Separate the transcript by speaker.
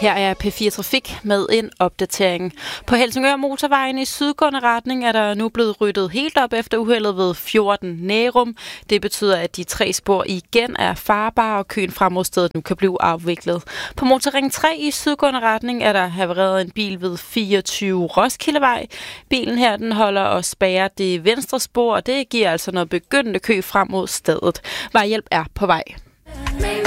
Speaker 1: Her er P4 Trafik med en opdatering. På Helsingør Motorvejen i sydgående retning er der nu blevet ryddet helt op efter uheldet ved 14 Nærum. Det betyder, at de 3 spor igen er farbare, og køen frem mod stedet nu kan blive afviklet. På Motorring 3 i sydgående retning er der havareret en bil ved 24 Roskildevej. Bilen her den holder og spærrer det venstre spor, og det giver altså noget begyndende kø frem mod stedet. Vejhjælp er på vej.